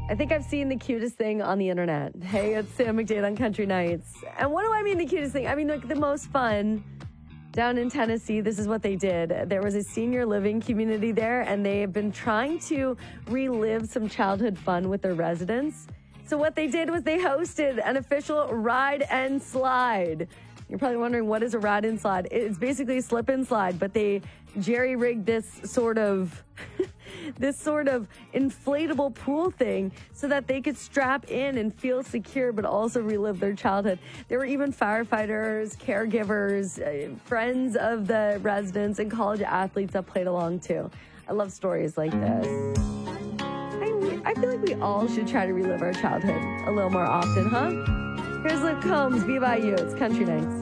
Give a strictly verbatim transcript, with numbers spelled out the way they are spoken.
I think I've seen the cutest thing on the internet. Hey, it's Sam McDade on Country Nights. And what do I mean the cutest thing? I mean, like the most fun. Down in Tennessee, this is what they did. There was a senior living community there, and they have been trying to relive some childhood fun with their residents. So what they did was they hosted an official ride and slide. You're probably wondering, what is a ride and slide? It's basically a slip and slide, but they jerry-rigged this sort of this sort of inflatable pool thing so that they could strap in and feel secure, but also relive their childhood. There were even firefighters, caregivers, uh, friends of the residents, and college athletes that played along too. I love stories like this. I, I feel like we all should try to relive our childhood a little more often, huh? Here's Luke Combs, Be By You. It's Country Nights.